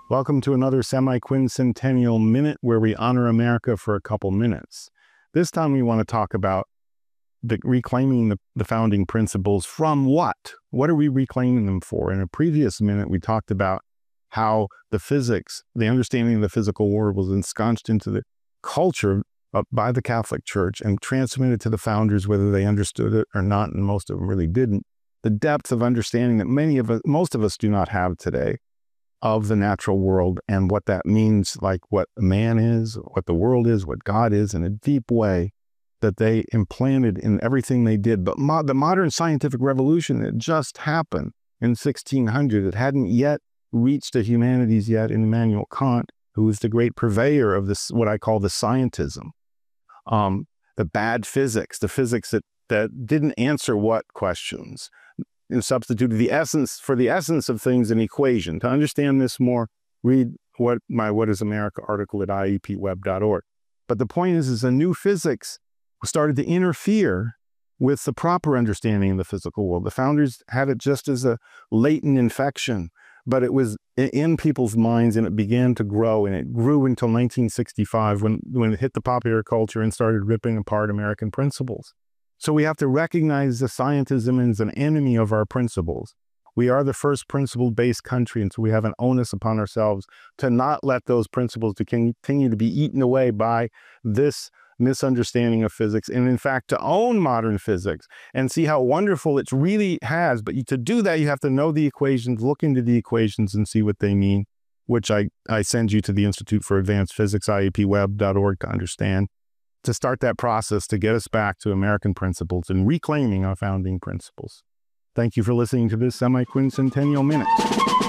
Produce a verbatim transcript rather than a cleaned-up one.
Welcome to another semi-quincentennial minute where we honor America for a couple minutes. This time we want to talk about the reclaiming the, the founding principles from what? What are we reclaiming them for? In a previous minute, we talked about how the physics, the understanding of the physical world was ensconced into the culture uh, by the Catholic Church and transmitted to the founders, whether they understood it or not, and most of them really didn't. The depth of understanding that many of us, most of us do not have today, of the natural world and what that means, like what man is, what the world is, what God is, in a deep way that they implanted in everything they did. But mo the modern scientific revolution that just happened in sixteen hundred, it hadn't yet reached the humanities yet in Immanuel Kant, who was the great purveyor of this, what I call the scientism, um, the bad physics, the physics that, that didn't answer what questions, and substituted the essence for the essence of things an equation. To understand this more, read what my What is America article at I E P web dot org. But the point is, is a new physics started to interfere with the proper understanding of the physical world. The founders had it just as a latent infection, but it was in people's minds and it began to grow, and it grew until nineteen sixty-five when, when it hit the popular culture and started ripping apart American principles. So we have to recognize the scientism as an enemy of our principles. We are the first principle-based country, and so we have an onus upon ourselves to not let those principles to continue to be eaten away by this misunderstanding of physics, and in fact to own modern physics and see how wonderful it really has. But to do that, you have to know the equations, look into the equations and see what they mean, which I, I send you to the Institute for Advanced Physics, I E P web dot org, to understand, to start that process to get us back to American principles and reclaiming our founding principles. Thank you for listening to this semi-quincentennial minute.